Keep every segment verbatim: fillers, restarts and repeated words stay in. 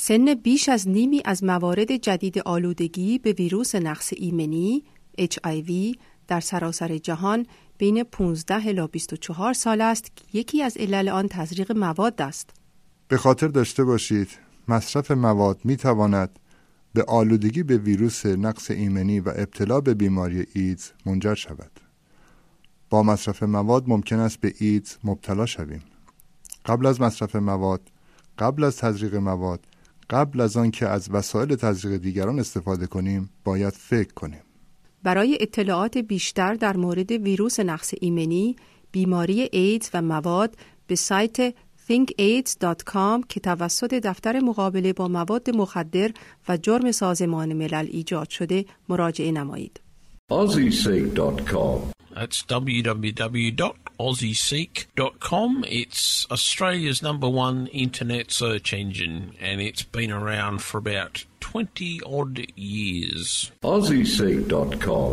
سن بیش از نیمی از موارد جدید آلودگی به ویروس نقص ایمنی اچ آی وی در سراسر جهان بین پانزده الی بیست و چهار سال است که یکی از علل آن تزریق مواد است. به خاطر داشته باشید مصرف مواد می تواند به آلودگی به ویروس نقص ایمنی و ابتلا به بیماری ایدز منجر شود. با مصرف مواد ممکن است به ایدز مبتلا شویم. قبل از مصرف مواد، قبل از تزریق مواد، قبل از آن که از وسایل تزریق دیگران استفاده کنیم، باید فکر کنیم. برای اطلاعات بیشتر در مورد ویروس نقص ایمنی، بیماری ایدز و مواد به سایت think aids dot com که توسط دفتر مقابله با مواد مخدر و جرم سازمان ملل ایجاد شده مراجعه نمایید. aussie seek dot com. That's w w w dot aussie seek dot com. It's Australia's number one internet search engine, and it's been around for about twenty odd years. aussie seek dot com.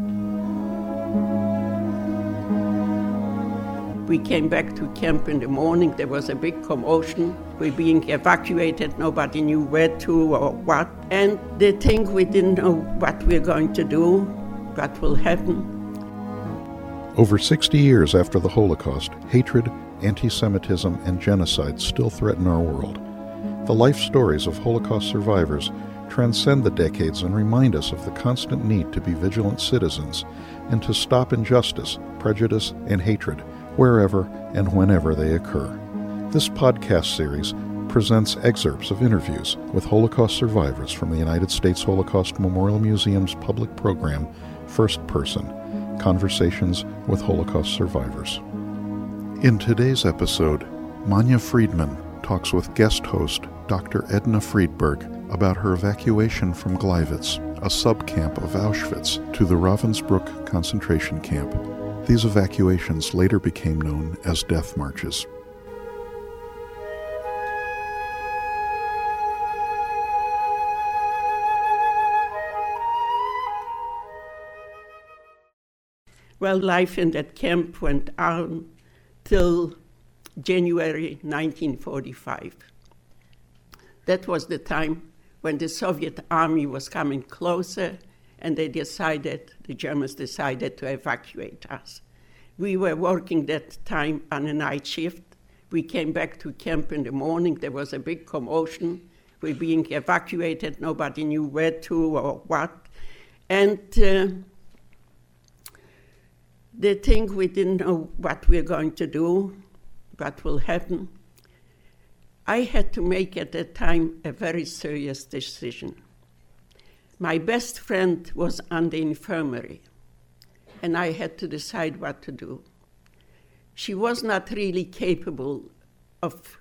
We came back to camp in the morning. There was a big commotion. We're being evacuated. Nobody knew where to or what. And they think we didn't know what we're going to do, what will happen. Over sixty years after the Holocaust, hatred, anti-Semitism, and genocide still threaten our world. The life stories of Holocaust survivors transcend the decades and remind us of the constant need to be vigilant citizens and to stop injustice, prejudice, and hatred wherever and whenever they occur. This podcast series presents excerpts of interviews with Holocaust survivors from the United States Holocaust Memorial Museum's public program, First Person, Conversations with Holocaust Survivors. In today's episode, Manya Friedman talks with guest host Doctor Edna Friedberg about her evacuation from Gleiwitz, a subcamp of Auschwitz, to the Ravensbrück concentration camp. These evacuations later became known as death marches. Well, life in that camp went on till January nineteen forty-five. That was the time when the Soviet army was coming closer, and they decided, the Germans decided to evacuate us. We were working that time on a night shift. We came back to camp in the morning. There was a big commotion. We were being evacuated. Nobody knew where to or what. And uh, they think we didn't know what we're going to do, what will happen. I had to make at that time a very serious decision. My best friend was on the infirmary, and I had to decide what to do. She was not really capable of